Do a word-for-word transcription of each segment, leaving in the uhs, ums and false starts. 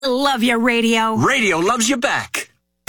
Love your radio. Radio loves you back.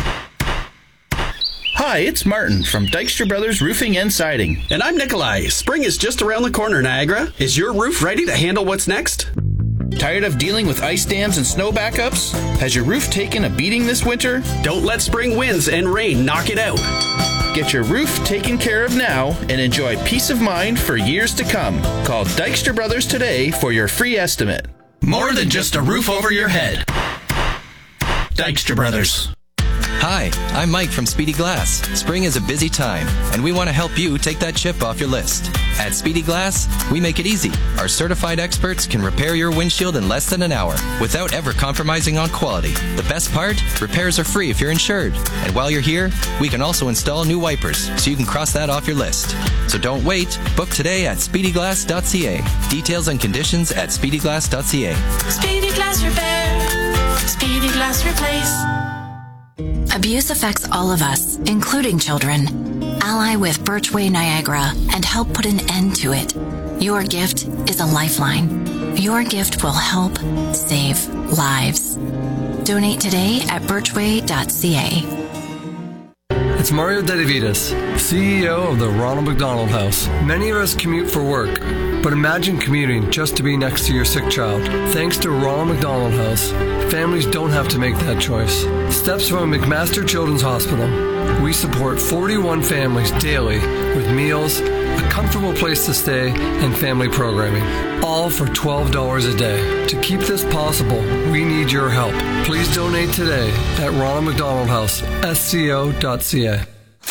Hi, it's Martin from Dykstra Brothers Roofing and Siding. And I'm Nikolai. Spring is just around the corner, Niagara. Is your roof ready to handle what's next? Tired of dealing with ice dams and snow backups? Has your roof taken a beating this winter? Don't let spring winds and rain knock it out. Get your roof taken care of now and enjoy peace of mind for years to come. Call Dykstra Brothers today for your free estimate. More than just a roof over your head. Dykstra Brothers. Hi, I'm Mike from Speedy Glass. Spring is a busy time, and we want to help you take that chip off your list. At Speedy Glass, we make it easy. Our certified experts can repair your windshield in less than an hour without ever compromising on quality. The best part? Repairs are free if you're insured. And while you're here, we can also install new wipers, so you can cross that off your list. So don't wait. Book today at speedy glass dot c a. Details and conditions at speedy glass dot c a. Speedy Glass Repair. Speedy Glass Replace. Abuse affects all of us, including children. Ally with Birchway Niagara and help put an end to it. Your gift is a lifeline. Your gift will help save lives. Donate today at birchway dot c a. It's Mario Dedivitas, C E O of the Ronald McDonald House. Many of us commute for work, but imagine commuting just to be next to your sick child. Thanks to Ronald McDonald House, families don't have to make that choice. Steps from McMaster Children's Hospital. We support forty-one families daily with meals, a comfortable place to stay, and family programming. All for twelve dollars a day. To keep this possible, we need your help. Please donate today at Ronald McDonald House, S C O dot c a.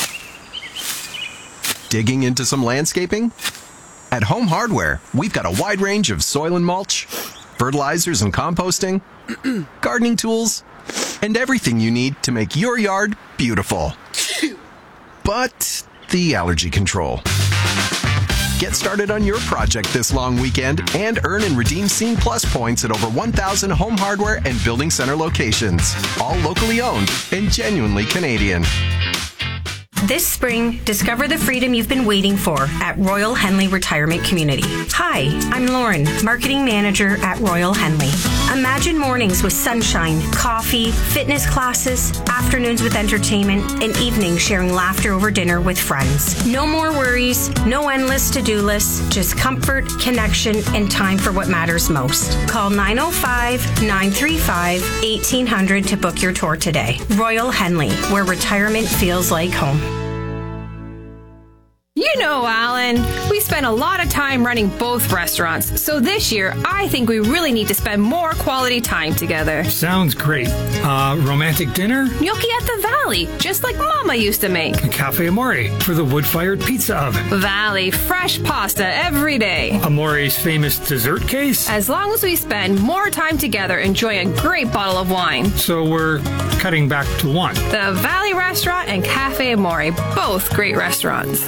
Digging into some landscaping? At Home Hardware, we've got a wide range of soil and mulch, fertilizers and composting, gardening tools, and everything you need to make your yard beautiful. But the allergy control. Get started on your project this long weekend and earn and redeem Scene Plus points at over one thousand Home Hardware and Building Center locations. All locally owned and genuinely Canadian. This spring, discover the freedom you've been waiting for at Royal Henley Retirement Community. Hi, I'm Lauren, Marketing Manager at Royal Henley. Imagine mornings with sunshine, coffee, fitness classes, afternoons with entertainment, and evenings sharing laughter over dinner with friends. No more worries, no endless to-do lists, just comfort, connection, and time for what matters most. Call nine oh five, nine three five, eighteen hundred to book your tour today. Royal Henley, where retirement feels like home. You know, Alan, we spend a lot of time running both restaurants, so this year I think we really need to spend more quality time together. Sounds great. Uh, romantic dinner? Gnocchi at the Valley, just like Mama used to make. A Cafe Amore for the wood-fired pizza oven. Valley, fresh pasta every day. Amore's famous dessert case? As long as we spend more time together enjoying a great bottle of wine. So we're cutting back to one. The Valley Restaurant and Cafe Amore, both great restaurants.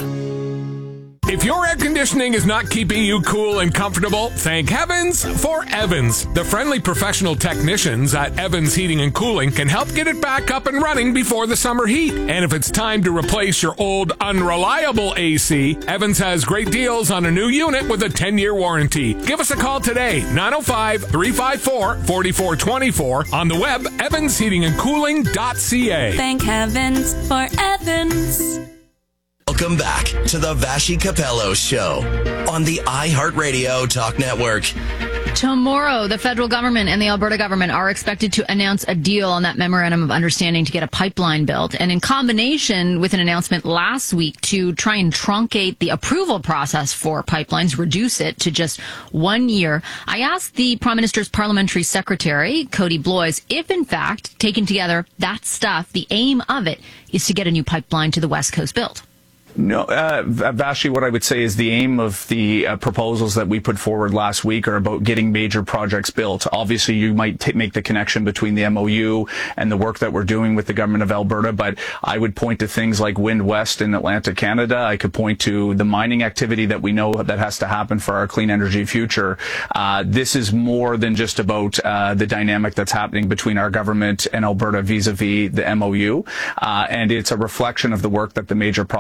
If your air conditioning is not keeping you cool and comfortable, thank heavens for Evans. The friendly professional technicians at Evans Heating and Cooling can help get it back up and running before the summer heat. And if it's time to replace your old unreliable A C, Evans has great deals on a new unit with a ten-year warranty. Give us a call today, nine oh five, three five four, four four two four, on the web, evans heating and cooling dot c a. Thank heavens for Evans. Welcome back to the Vashi Capello Show on the iHeartRadio Talk Network. Tomorrow, the federal government and the Alberta government are expected to announce a deal on that memorandum of understanding to get a pipeline built. And in combination with an announcement last week to try and truncate the approval process for pipelines, reduce it to just one year, I asked the Prime Minister's Parliamentary Secretary, Cody Bloys, if in fact, taken together, that stuff, the aim of it is to get a new pipeline to the West Coast built. No, uh, Vashi, what I would say is the aim of the uh, proposals that we put forward last week are about getting major projects built. Obviously, you might t- make the connection between the M O U and the work that we're doing with the government of Alberta, but I would point to things like Wind West in Atlantic Canada. I could point to the mining activity that we know that has to happen for our clean energy future. Uh, this is more than just about uh, the dynamic that's happening between our government and Alberta vis-a-vis the M O U, uh, and it's a reflection of the work that the major project office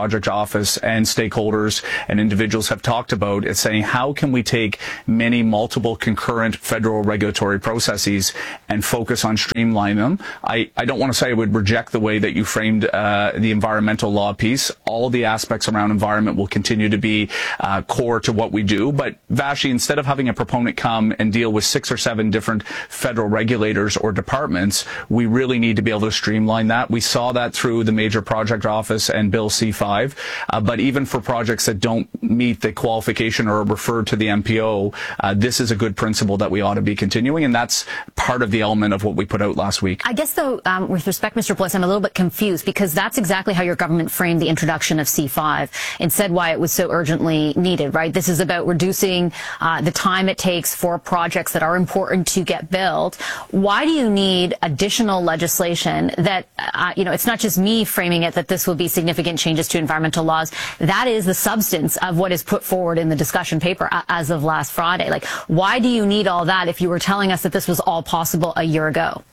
office and stakeholders and individuals have talked about is saying, how can we take many multiple concurrent federal regulatory processes and focus on streamlining them? I, I don't want to say I would reject the way that you framed uh, the environmental law piece. All of the aspects around environment will continue to be uh, core to what we do. But Vashi, instead of having a proponent come and deal with six or seven different federal regulators or departments, we really need to be able to streamline that. We saw that through the Major Project Office and Bill C five. Uh, but even for projects that don't meet the qualification or are referred to the M P O, uh, this is a good principle that we ought to be continuing. And that's part of the element of what we put out last week. I guess, though, um, with respect, Mister Bliss, I'm a little bit confused because that's exactly how your government framed the introduction of C five and said why it was so urgently needed, right? This is about reducing uh, the time it takes for projects that are important to get built. Why do you need additional legislation that, uh, you know, it's not just me framing it that this will be significant changes to environmental laws. That is the substance of what is put forward in the discussion paper as of last Friday. Like, why do you need all that if you were telling us that this was all possible a year ago?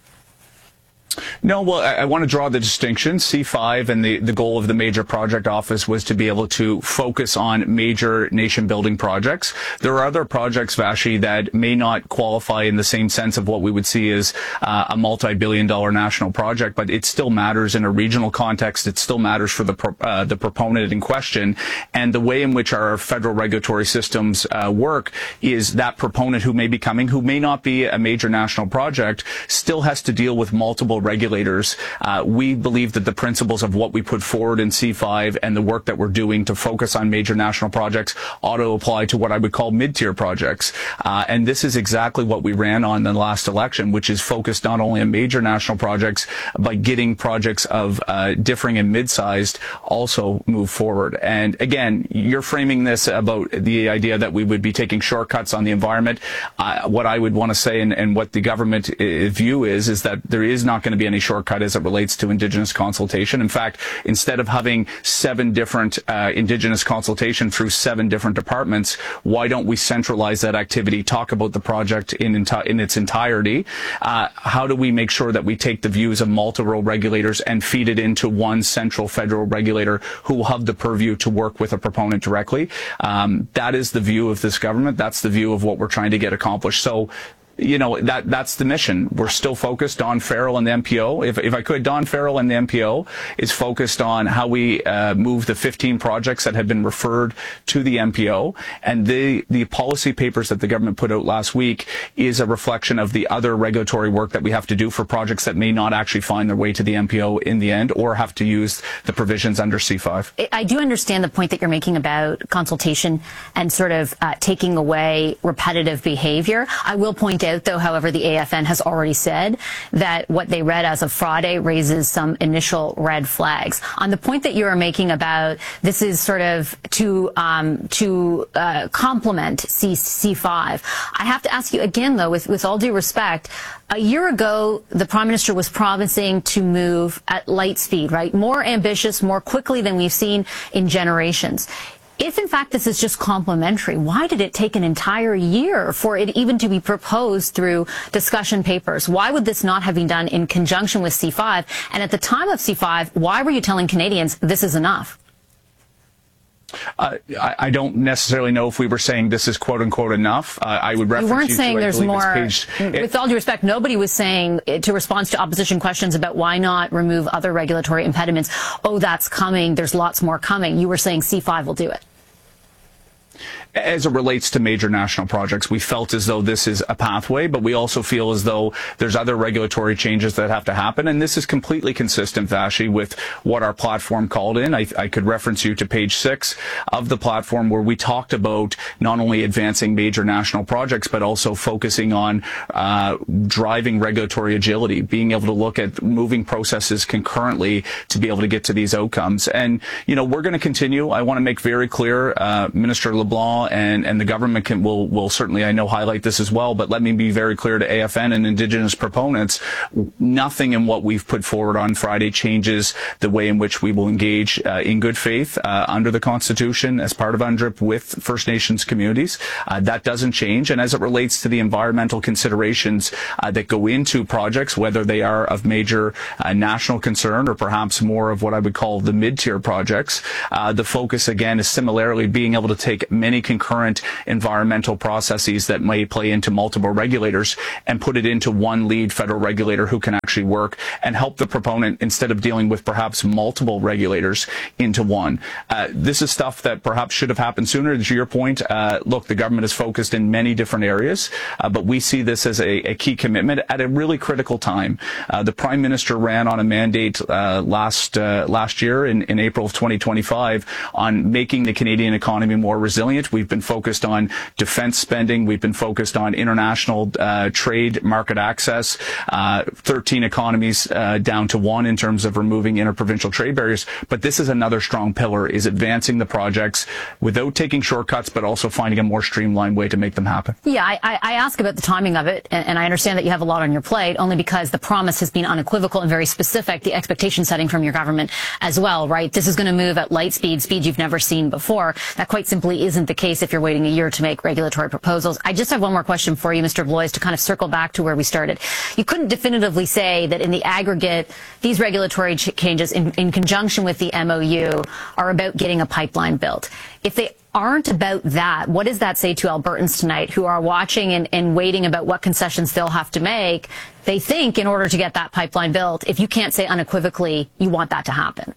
No, well, I, I want to draw the distinction. C five and the, the goal of the Major Project Office was to be able to focus on major nation-building projects. There are other projects, Vashi, that may not qualify in the same sense of what we would see as uh, a multi-billion dollar national project, but it still matters in a regional context. It still matters for the pro, uh, the proponent in question. And the way in which our federal regulatory systems uh, work is that proponent who may be coming, who may not be a major national project, still has to deal with multiple regulators. Uh, we believe that the principles of what we put forward in C five and the work that we're doing to focus on major national projects ought to apply to what I would call mid-tier projects. Uh, and this is exactly what we ran on in the last election, which is focused not only on major national projects, but getting projects of uh, differing and mid-sized also move forward. And again, you're framing this about the idea that we would be taking shortcuts on the environment. Uh, what I would want to say and, and what the government uh, view is, is that there is not going to be any shortcut as it relates to Indigenous consultation. In fact, instead of having seven different uh, Indigenous consultation through seven different departments, why don't we centralize that activity, talk about the project in, enti- in its entirety? Uh, how do we make sure that we take the views of multiple regulators and feed it into one central federal regulator who will have the purview to work with a proponent directly? Um, that is the view of this government. That's the view of what we're trying to get accomplished. So, you know, that that's the mission. We're still focused. Don Farrell and the M P O. If if I could, Don Farrell and the M P O is focused on how we uh, move the fifteen projects that have been referred to the M P O. And the the policy papers that the government put out last week is a reflection of the other regulatory work that we have to do for projects that may not actually find their way to the M P O in the end, or have to use the provisions under C five. I do understand the point that you're making about consultation and sort of uh, taking away repetitive behavior. I will point out, though, however, the A F N has already said that what they read as of Friday raises some initial red flags. On the point that you are making about this is sort of to um, to uh, complement C C5, I have to ask you again, though, with, with all due respect, a year ago, the Prime Minister was promising to move at light speed, right? More ambitious, more quickly than we've seen in generations. If, in fact, this is just complementary, why did it take an entire year for it even to be proposed through discussion papers? Why would this not have been done in conjunction with C five? And at the time of C five, why were you telling Canadians this is enough? Uh, I, I don't necessarily know if we were saying this is quote unquote enough. Uh, I would reference you weren't you saying to, there's more. Page, with all due respect, nobody was saying to respond to opposition questions about why not remove other regulatory impediments. Oh, that's coming. There's lots more coming. You were saying C five will do it. As it relates to major national projects, we felt as though this is a pathway, but we also feel as though there's other regulatory changes that have to happen. And this is completely consistent, Vashi, with what our platform called in. I, I could reference you to page six of the platform, where we talked about not only advancing major national projects, but also focusing on uh, driving regulatory agility, being able to look at moving processes concurrently to be able to get to these outcomes. And, you know, we're going to continue. I want to make very clear, uh, Minister LeBlanc law and, and the government can will will certainly, I know, highlight this as well, but let me be very clear to A F N and Indigenous proponents, nothing in what we've put forward on Friday changes the way in which we will engage uh, in good faith uh, under the Constitution as part of UNDRIP with First Nations communities. Uh, that doesn't change. And as it relates to the environmental considerations uh, that go into projects, whether they are of major uh, national concern or perhaps more of what I would call the mid-tier projects, uh, the focus again is similarly being able to take many concurrent environmental processes that may play into multiple regulators and put it into one lead federal regulator who can actually work and help the proponent instead of dealing with perhaps multiple regulators into one. Uh, this is stuff that perhaps should have happened sooner. To your point, uh, look, the government is focused in many different areas, uh, but we see this as a, a key commitment at a really critical time. Uh, the Prime Minister ran on a mandate uh, last uh, last year in, in April of twenty twenty-five on making the Canadian economy more resilient. We've been focused on defense spending. We've been focused on international uh, trade, market access, uh, thirteen economies uh, down to one in terms of removing interprovincial trade barriers. But this is another strong pillar, is advancing the projects without taking shortcuts, but also finding a more streamlined way to make them happen. Yeah, I, I ask about the timing of it, and, and I understand that you have a lot on your plate, only because the promise has been unequivocal and very specific, the expectation setting from your government as well, right? This is going to move at light speed, speed you've never seen before. That quite simply isn't the case if you're waiting a year to make regulatory proposals. I just have one more question for you, Mister Bloys, to kind of circle back to where we started. You couldn't definitively say that in the aggregate, these regulatory ch- changes in, in conjunction with the M O U are about getting a pipeline built. If they aren't about that, what does that say to Albertans tonight who are watching and, and waiting about what concessions they'll have to make? They think in order to get that pipeline built, if you can't say unequivocally you want that to happen.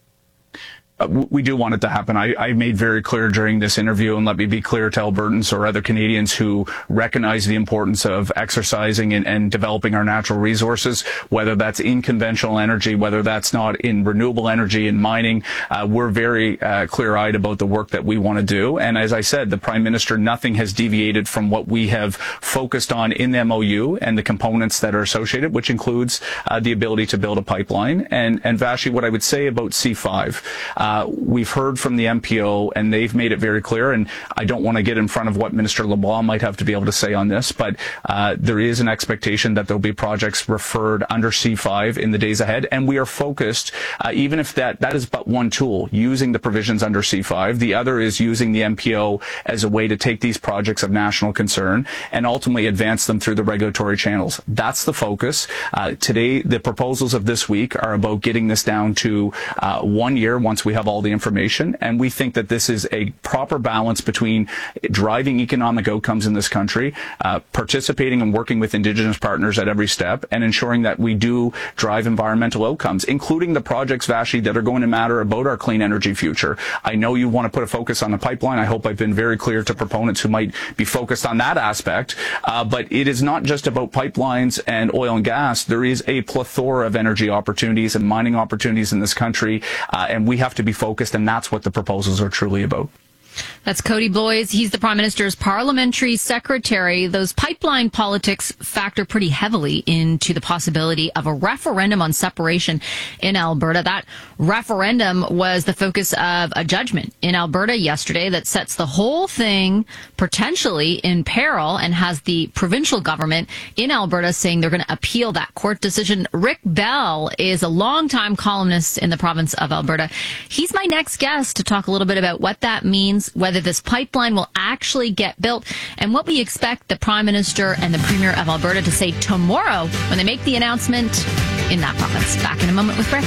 Uh, we do want it to happen. I, I made very clear during this interview, and let me be clear to Albertans or other Canadians who recognize the importance of exercising and, and developing our natural resources, whether that's in conventional energy, whether that's not in renewable energy and mining. Uh, we're very uh, clear-eyed about the work that we want to do. And as I said, the Prime Minister, nothing has deviated from what we have focused on in the M O U and the components that are associated, which includes uh, the ability to build a pipeline. And, and Vashi, what I would say about C five, uh, Uh, we've heard from the M P O, and they've made it very clear, and I don't want to get in front of what Minister LeBlanc might have to be able to say on this, but uh, there is an expectation that there'll be projects referred under C five in the days ahead, and we are focused, uh, even if that, that is but one tool, using the provisions under C five. The other is using the M P O as a way to take these projects of national concern and ultimately advance them through the regulatory channels. That's the focus. Uh, today, the proposals of this week are about getting this down to uh, one year once we have all the information, and we think that this is a proper balance between driving economic outcomes in this country, uh, participating and working with Indigenous partners at every step, and ensuring that we do drive environmental outcomes, including the projects, Vashi, that are going to matter about our clean energy future. I know you want to put a focus on the pipeline. I hope I've been very clear to proponents who might be focused on that aspect, uh, but it is not just about pipelines and oil and gas. There is a plethora of energy opportunities and mining opportunities in this country, uh, and we have to be focused, and that's what the proposals are truly about. That's Cody Bloys. He's the Prime Minister's parliamentary secretary. Those pipeline politics factor pretty heavily into the possibility of a referendum on separation in Alberta. That referendum was the focus of a judgment in Alberta yesterday that sets the whole thing potentially in peril and has the provincial government in Alberta saying they're going to appeal that court decision. Rick Bell is a longtime columnist in the province of Alberta. He's my next guest to talk a little bit about what that means, whether this pipeline will actually get built, and what we expect the Prime Minister and the Premier of Alberta to say tomorrow when they make the announcement in that province. Back in a moment with Rick.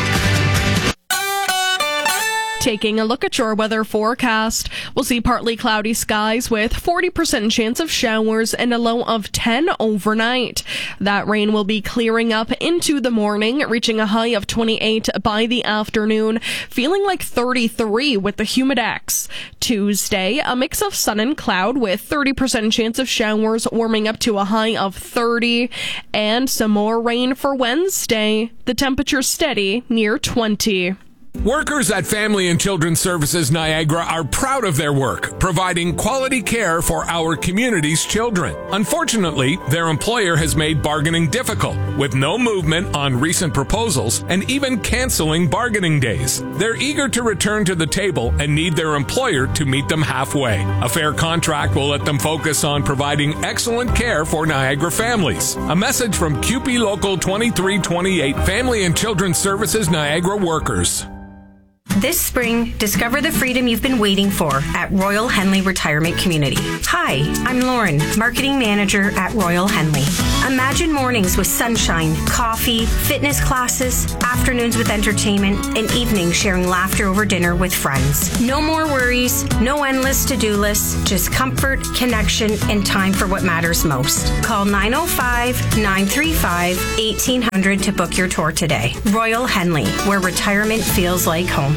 Taking a look at your weather forecast, we'll see partly cloudy skies with forty percent chance of showers and a low of ten overnight. That rain will be clearing up into the morning, reaching a high of twenty-eight by the afternoon, feeling like thirty-three with the humidex. Tuesday, a mix of sun and cloud with thirty percent chance of showers, warming up to a high of thirty, and some more rain for Wednesday. The temperature steady near twenty. Workers at Family and Children's Services Niagara are proud of their work, providing quality care for our community's children. Unfortunately, their employer has made bargaining difficult, with no movement on recent proposals and even canceling bargaining days. They're eager to return to the table and need their employer to meet them halfway. A fair contract will let them focus on providing excellent care for Niagara families. A message from Q P Local twenty-three twenty-eight Family and Children's Services Niagara workers. This spring, discover the freedom you've been waiting for at Royal Henley Retirement Community. Hi, I'm Lauren, Marketing Manager at Royal Henley. Imagine mornings with sunshine, coffee, fitness classes, afternoons with entertainment, and evenings sharing laughter over dinner with friends. No more worries, no endless to-do lists, just comfort, connection, and time for what matters most. Call nine oh five, nine three five, one eight hundred to book your tour today. Royal Henley, where retirement feels like home.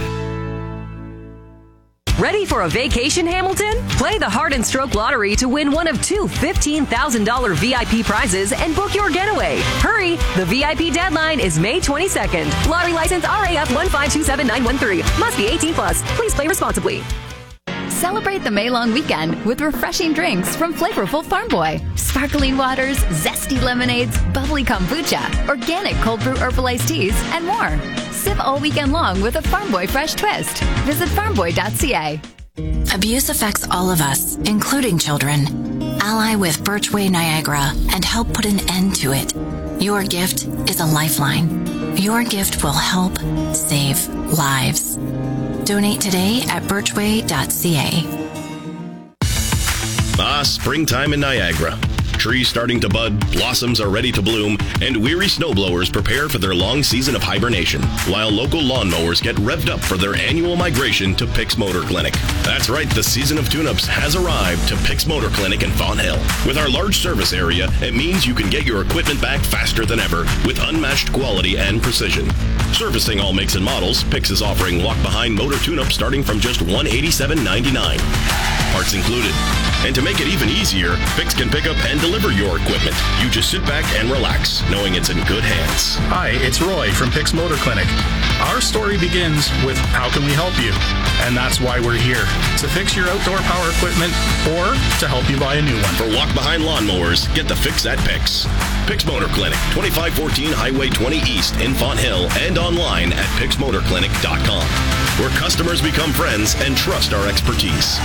Ready for a vacation, Hamilton? Play the Heart and Stroke Lottery to win one of two fifteen thousand dollars V I P prizes and book your getaway. Hurry! The V I P deadline is May twenty-second. Lottery license R A F one five two seven nine one three. Must be eighteen plus. Please play responsibly. Celebrate the May long weekend with refreshing drinks from flavorful Farm Boy. Sparkling waters, zesty lemonades, bubbly kombucha, organic cold brew herbal iced teas, and more. Sip all weekend long with a Farm Boy fresh twist. Visit farm boy dot c a. Abuse affects all of us, including children. Ally with Birchway Niagara and help put an end to it. Your gift is a lifeline. Your gift will help save lives. Donate today at birchway dot c a. Ah, springtime in Niagara. Trees starting to bud, blossoms are ready to bloom, and weary snowblowers prepare for their long season of hibernation, while local lawnmowers get revved up for their annual migration to Pick's Motor Clinic. That's right, the season of tune-ups has arrived to Pick's Motor Clinic in Fonthill. With our large service area, it means you can get your equipment back faster than ever with unmatched quality and precision. Servicing all makes and models, Pick's is offering walk-behind motor tune-up starting from just one hundred eighty-seven dollars and ninety-nine cents. Parts included. And to make it even easier, Pick's can pick up and deliver your equipment. You just sit back and relax, knowing it's in good hands. Hi, it's Roy from Pick's Motor Clinic. Our story begins with how can we help you? And that's why we're here, to fix your outdoor power equipment or to help you buy a new one. For walk-behind lawnmowers, get the fix at Pick's. Pick's Motor Clinic, twenty-five fourteen Highway twenty East in Fonthill, and online at picks motor clinic dot com, where customers become friends and trust our expertise.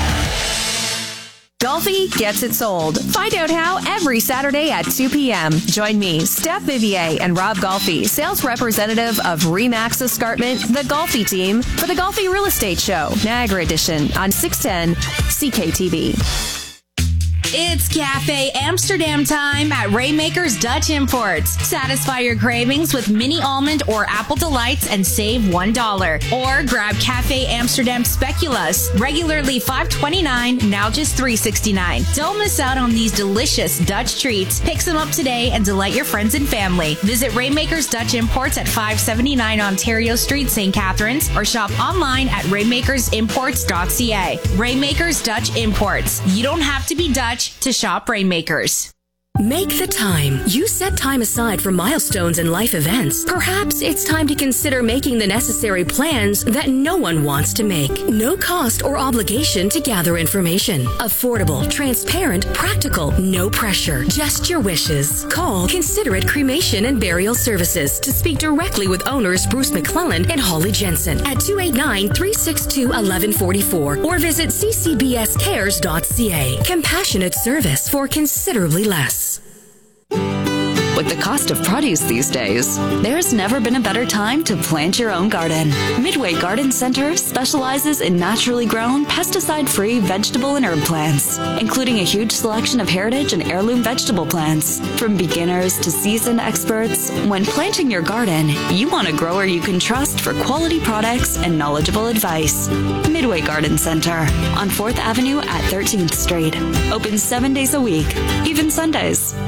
Golfi gets it sold. Find out how every Saturday at two p.m. Join me, Steph Vivier, and Rob Golfi, sales representative of Remax Escarpment, the Golfi team, for the Golfi Real Estate Show, Niagara Edition, on six ten C K T V. It's Cafe Amsterdam time at Rainmaker's Dutch Imports. Satisfy your cravings with mini almond or apple delights and save one dollar. Or grab Cafe Amsterdam Speculoos, regularly five twenty-nine, now just three sixty-nine. Don't miss out on these delicious Dutch treats. Pick some up today and delight your friends and family. Visit Rainmaker's Dutch Imports at five seventy-nine Ontario Street, Saint Catharines, or shop online at rainmakers imports dot c a. Rainmaker's Dutch Imports. You don't have to be Dutch to shop Rainmakers. Make the time. You set time aside for milestones and life events. Perhaps it's time to consider making the necessary plans that no one wants to make. No cost or obligation to gather information. Affordable, transparent, practical, no pressure. Just your wishes. Call Considerate Cremation and Burial Services to speak directly with owners Bruce McClellan and Holly Jensen at two eight nine, three six two, one one four four or visit c c b s cares dot c a. Compassionate service for considerably less. With the cost of produce these days, there's never been a better time to plant your own garden. Midway Garden Center specializes in naturally grown, pesticide-free vegetable and herb plants, including a huge selection of heritage and heirloom vegetable plants. From beginners to seasoned experts, when planting your garden, you want a grower you can trust for quality products and knowledgeable advice. Midway Garden Center on fourth Avenue at thirteenth Street. Open seven days a week, even Sundays.